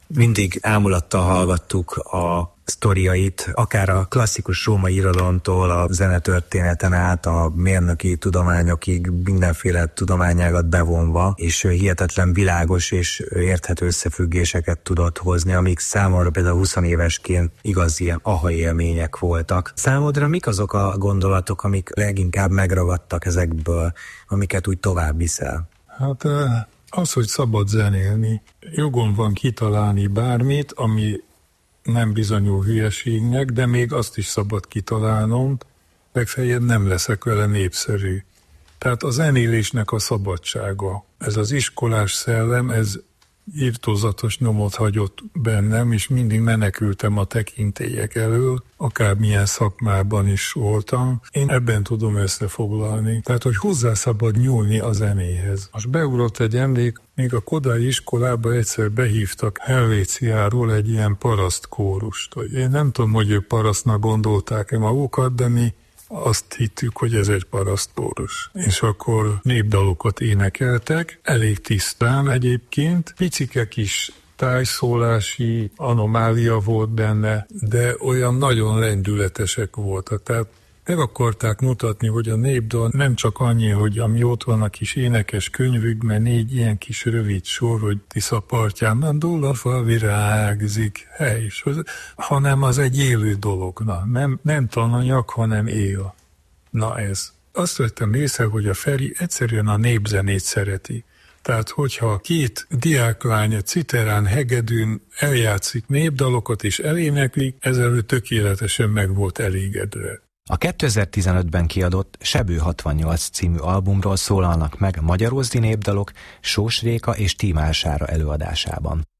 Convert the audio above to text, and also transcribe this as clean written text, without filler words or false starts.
Mindig ámulattal hallgattuk a sztoriait, akár a klasszikus római irodalomtól, a zenetörténeten át, a mérnöki tudományokig, mindenféle tudományágat bevonva, és hihetetlen világos és érthető összefüggéseket tudott hozni, amik számomra például 20 évesként igazi ilyen aha élmények voltak. Számodra mik azok a gondolatok, amik leginkább megragadtak ezekből, amiket úgy tovább viszel? Hát az, hogy szabad zenélni. Jogon van kitalálni bármit, ami nem bizonyul hülyeségnek, de még azt is szabad kitalálnom, legfeljebb nem leszek vele népszerű. Tehát a zenélésnek a szabadsága. Ez az iskolás szellem, ez irtózatos nyomot hagyott bennem, és mindig menekültem a tekintélyek elől, akármilyen szakmában is voltam. Én ebben tudom összefoglalni. Tehát, hogy hozzá szabad nyúlni a zenéhez. Most beugrott egy emlék, még a kodai iskolába egyszer behívtak Helvéciáról egy ilyen parasztkórust. Én nem tudom, hogy ők parasztnak gondolták-e magukat, de mi azt hittük, hogy ez egy parasztkórus. És akkor népdalokat énekeltek, elég tisztán egyébként, picike kis tájszólási anomália volt benne, de olyan nagyon lendületesek voltak. Tehát meg akarták mutatni, hogy a népdal nem csak annyi, hogy ami ott van a kis énekes könyvükben, 4 ilyen kis rövid sor, hogy Tisza partján dől a fa virágzik, hanem az egy élő dolog. Nem tananyag, hanem él. Na ez. Azt vettem észre, hogy a Feri egyszerűen a népzenét szereti. Tehát, hogyha 2 diáklány citerán, hegedűn eljátszik népdalokat és eléneklik, ezzel ő tökéletesen meg volt elégedve. A 2015-ben kiadott Sebő 68 című albumról szólalnak meg magyarózdi népdalok Sós Réka és Tímár Sára előadásában.